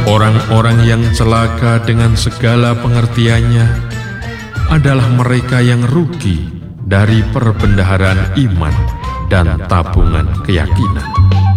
Orang-orang yang celaka dengan segala pengertiannya adalah mereka yang rugi dari perbendaharaan iman dan tabungan keyakinan.